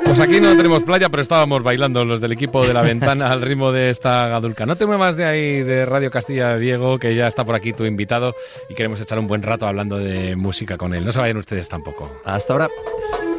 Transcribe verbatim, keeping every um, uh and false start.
Pues aquí no tenemos playa, pero estábamos bailando los del equipo de La Ventana al ritmo de esta gadulca. No te muevas de ahí de Radio Castilla, Diego, que ya está por aquí tu invitado y queremos echar un buen rato hablando de música con él. No se vayan ustedes tampoco. Hasta ahora.